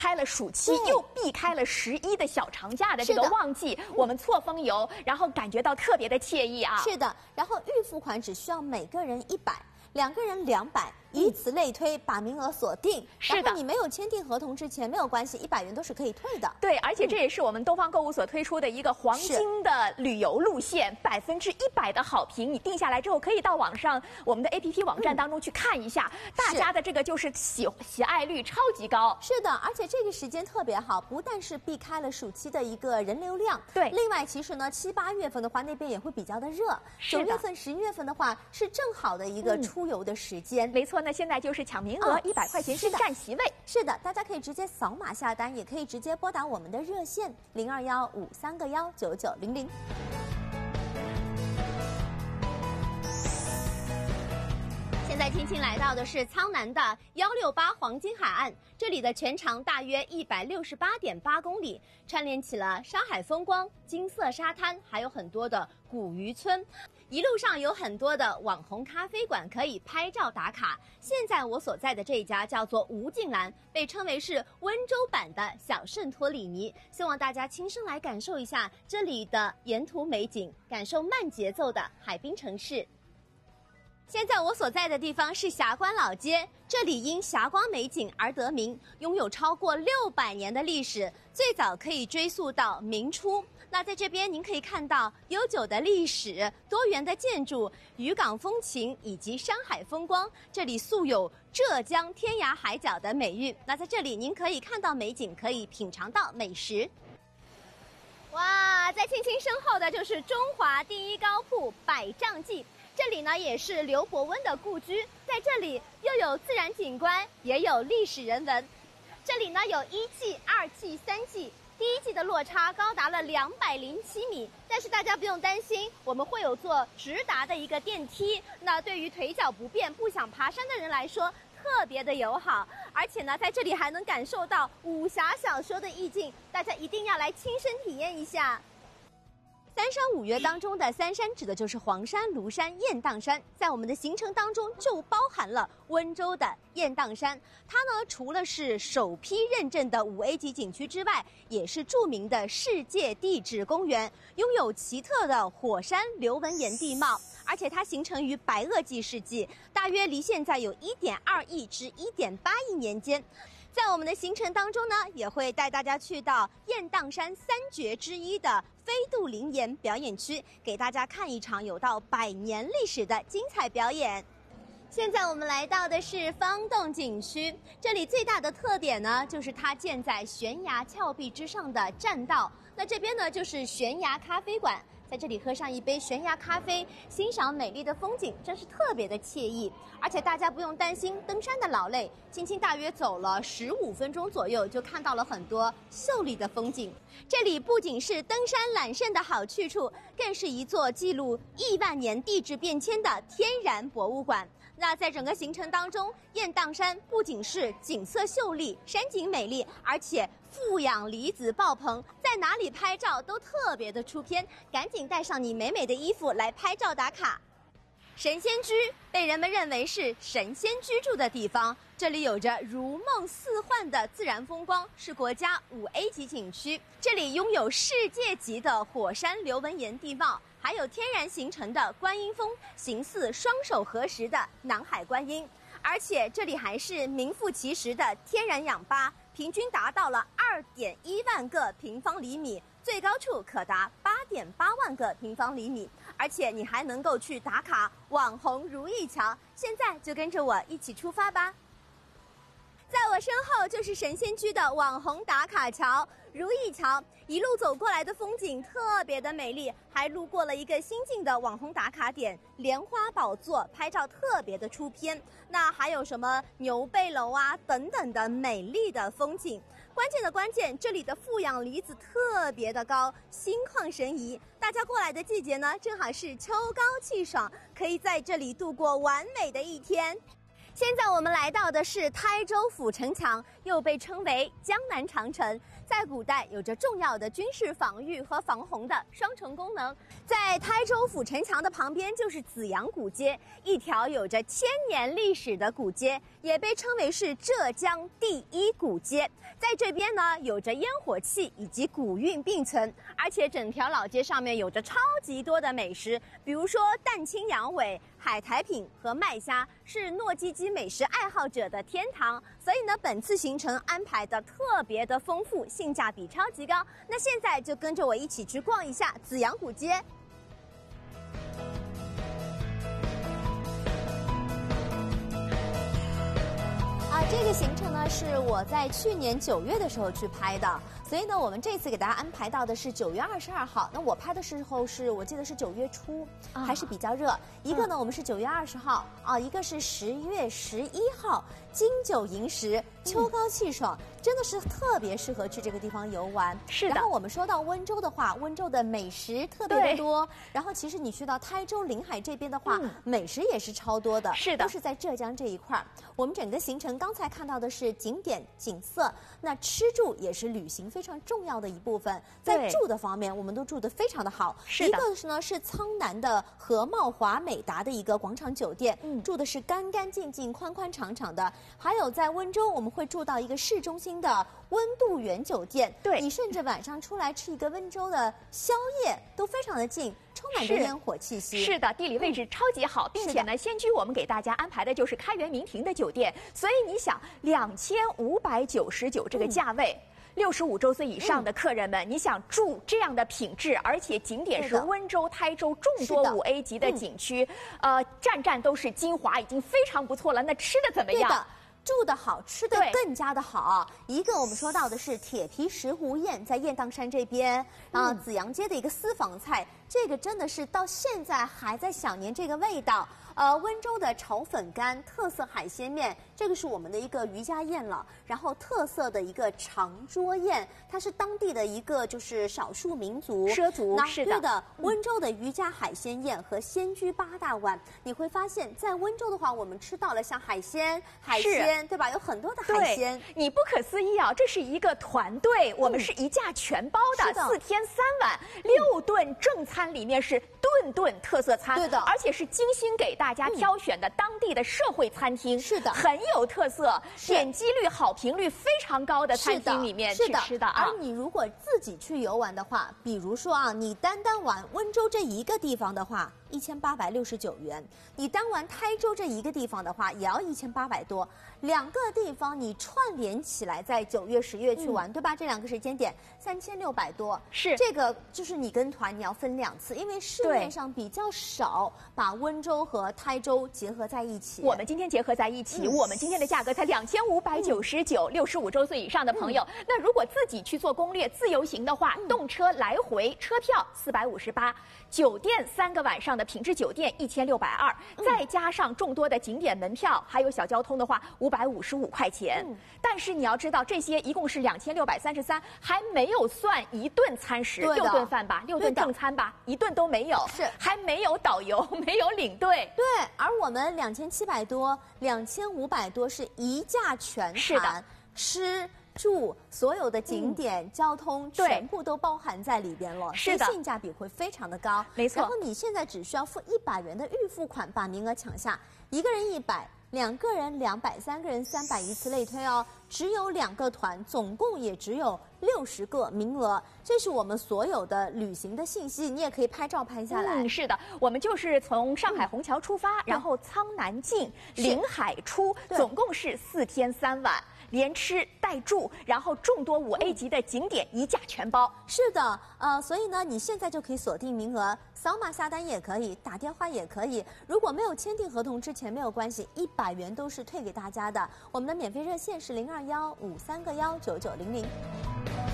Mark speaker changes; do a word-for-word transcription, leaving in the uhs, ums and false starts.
Speaker 1: 开了暑期，又避开了十一的小长假的这个旺季，我们错峰游，然后感觉到特别的惬意啊。
Speaker 2: 是的，然后预付款只需要每个人一百，两个人两百。以此类推，把名额锁定。
Speaker 1: 是的，
Speaker 2: 然后你没有签订合同之前没有关系，一百元都是可以退的。
Speaker 1: 对，而且这也是我们东方购物所推出的一个黄金的旅游路线，百分之一百的好评。你定下来之后，可以到网上我们的 A P P 网站当中去看一下，嗯、大家的这个就是喜喜爱率超级高。
Speaker 2: 是的，而且这个时间特别好，不但是避开了暑期的一个人流量，
Speaker 1: 对，
Speaker 2: 另外其实呢，七八月份的话那边也会比较的热，九月份、十一月份的话是正好的一个出游的时间。
Speaker 1: 嗯、没错，那现在就是抢名额，一百块钱是占席位。
Speaker 2: 是的，大家可以直接扫码下单，也可以直接拨打我们的热线零二幺五三个幺九九零零。
Speaker 3: 现在青青来到的是苍南的幺六八黄金海岸，这里的全长大约一百六十八点八公里，串联起了山海风光、金色沙滩，还有很多的古渔村。一路上有很多的网红咖啡馆可以拍照打卡。现在我所在的这一家叫做吴静兰，被称为是温州版的小圣托里尼。希望大家亲身来感受一下这里的沿途美景，感受慢节奏的海滨城市。现在我所在的地方是霞关老街，这里因霞光美景而得名，拥有超过六百年的历史，最早可以追溯到明初。那在这边您可以看到悠久的历史、多元的建筑、渔港风情以及山海风光，这里素有浙江天涯海角的美誉。那在这里您可以看到美景，可以品尝到美食。哇，在青青身后的就是中华第一高铺百丈记。这里呢也是刘伯温的故居，在这里又有自然景观，也有历史人文。这里呢有一季、二季、三季，第一季的落差高达了两百零七米，但是大家不用担心，我们会有做直达的一个电梯，那对于腿脚不便、不想爬山的人来说，特别的友好。而且呢，在这里还能感受到武侠小说的意境，大家一定要来亲身体验一下。三山五岳当中的三山指的就是黄山、庐山、雁荡山，在我们的行程当中就包含了温州的雁荡山。它呢除了是首批认证的五 A 级景区之外，也是著名的世界地质公园，拥有奇特的火山流纹岩地貌，而且它形成于白垩纪世纪，大约离现在有 一点二亿至一点八亿年间。在我们的行程当中呢，也会带大家去到雁荡山三绝之一的飞渡灵岩表演区，给大家看一场有到百年历史的精彩表演。现在我们来到的是方洞景区，这里最大的特点呢，就是它建在悬崖峭壁之上的栈道。那这边呢，就是悬崖咖啡馆。在这里喝上一杯悬崖咖啡，欣赏美丽的风景，真是特别的惬意。而且大家不用担心登山的劳累，青青大约走了十五分钟左右，就看到了很多秀丽的风景。这里不仅是登山揽胜的好去处，更是一座记录亿万年地质变迁的天然博物馆。那在整个行程当中，雁荡山不仅是景色秀丽、山景美丽，而且负氧离子爆棚，在哪里拍照都特别的出片，赶紧带上你美美的衣服来拍照打卡。神仙居被人们认为是神仙居住的地方，这里有着如梦似幻的自然风光，是国家五 A 级景区。这里拥有世界级的火山流纹岩地貌，还有天然形成的观音峰，形似双手合十的南海观音。而且这里还是名副其实的天然氧吧，平均达到了 二点一万个平方厘米，最高处可达 八点八万个平方厘米。而且你还能够去打卡网红如意桥，现在就跟着我一起出发吧。在我身后就是神仙居的网红打卡桥如意桥，一路走过来的风景特别的美丽，还路过了一个新进的网红打卡点莲花宝座，拍照特别的出片。那还有什么牛背楼啊等等的美丽的风景。关键的关键，这里的负氧离子特别的高，心旷神怡。大家过来的季节呢，正好是秋高气爽，可以在这里度过完美的一天。 现在我们来到的是台州府城墙，又被称为江南长城，在古代有着重要的军事防御和防洪的双重功能。在台州府城墙的旁边就是紫阳古街，一条有着千年历史的古街，也被称为是浙江第一古街。在这边呢，有着烟火气以及古韵并存，而且整条老街上面有着超级多的美食，比如说蛋清羊尾、海苔饼和麦虾，是糯叽叽美食爱好者的天堂。所以呢，本次行程安排的特别的丰富，性价比超级高。那现在就跟着我一起去逛一下紫阳古街。啊，这个行程呢是我在去年九月的时候去拍的，所以呢，我们这次给大家安排到的是九月二十二号。那我拍的时候是我记得是九月初，啊、还是比较热。一个呢，嗯、我们是九月二十号啊，一个是十月十一号，金九银十，秋高气爽，嗯、真的是特别适合去这个地方游玩。
Speaker 1: 是的。
Speaker 3: 然后我们说到温州的话，温州的美食特别的多。然后其实你去到台州临海这边的话，嗯、美食也是超多的。
Speaker 1: 是的，
Speaker 3: 都是在浙江这一块儿。我们整个行程刚才看到的是景点景色，那吃住也是旅行非常重要的一部分。在住的方面，我们都住得非常的好。
Speaker 1: 是的。
Speaker 3: 一个是呢是苍南的和茂华美达的一个广场酒店，嗯，住的是干干净净、宽宽敞敞的。还有在温州，我们会住到一个市中心的温度园酒店。
Speaker 1: 对，
Speaker 3: 你甚至晚上出来吃一个温州的宵夜都非常的近。充满着烟火气息。
Speaker 1: 是的，地理位置超级好，并且呢，先居我们给大家安排的就是开元明庭的酒店，所以你想，两千五百九十九这个价位。嗯六十五周岁以上的客人们，嗯、你想住这样的品质，而且景点是温州、台州众多五 A 级的景区，嗯、呃，站站都是精华，已经非常不错了。那吃的怎么样？
Speaker 3: 住得好，吃得更加的好。一个我们说到的是铁皮石斛宴，在雁荡山这边啊，嗯、紫阳街的一个私房菜，这个真的是到现在还在想念这个味道。呃，温州的炒粉干、特色海鲜面，这个是我们的一个渔家宴了。然后特色的一个长桌宴，它是当地的一个就是少数民族
Speaker 1: 畲族，是的。
Speaker 3: 对的，温州的渔家海鲜宴和仙居八大碗，你会发现在温州的话，我们吃到了像海鲜、海鲜，对吧？有很多的海鲜。
Speaker 1: 你不可思议啊！这是一个团队，我们是一价全包的，四、嗯、天三晚，六顿正餐里面是顿顿特色餐，
Speaker 3: 对的，
Speaker 1: 而且是精心给大家挑选的当地的社会餐厅，
Speaker 3: 是的，
Speaker 1: 很有特色，点击率、好评率非常高的餐厅里面去吃的啊。
Speaker 3: 而你如果自己去游玩的话，比如说啊，你单单玩温州这一个地方的话，一千八百六十九元；你单玩台州这一个地方的话，也要一千八百多。两个地方你串联起来，在九月、十月去玩，嗯、对吧？这两个时间点三千六百多，
Speaker 1: 是
Speaker 3: 这个就是你跟团你要分两次，因为市面上比较少把温州和台州结合在一起。
Speaker 1: 我们今天结合在一起，嗯、我们今天的价格才两千五百九十九，六十五周岁以上的朋友，嗯、那如果自己去做攻略、自由行的话，嗯、动车来回车票四百五十八，酒店三个晚上的品质酒店一千六百二，再加上众多的景点门票，还有小交通的话，五百五十五块钱。嗯、但是你要知道，这些一共是两千六百三十三，还没有算一顿餐食，六顿饭吧，六顿正餐吧，一顿都没有，
Speaker 3: 是
Speaker 1: 还没有导游，没有领队。
Speaker 3: 对，而我们两千七百多、两千五百多是一价全
Speaker 1: 是
Speaker 3: 的，吃住所有的景点、嗯、交通全部都包含在里边了，
Speaker 1: 是的，
Speaker 3: 性价比会非常的高。
Speaker 1: 没错。
Speaker 3: 然后你现在只需要付一百元的预付款，把名额抢下，一个人一百。两个人两百，三个人三百，以此类推哦。只有两个团，总共也只有六十个名额。这是我们所有的旅行的信息，你也可以拍照拍下来。
Speaker 1: 嗯，是的，我们就是从上海虹桥出发，嗯、然后苍南进，临海出，总共是四天三晚。连吃带住，然后众多五 A 级的景点一价全包。
Speaker 3: 是的，呃，所以呢，你现在就可以锁定名额，扫码下单也可以，打电话也可以。如果没有签订合同之前没有关系，一百元都是退给大家的。我们的免费热线是零二幺五三个幺九九零零。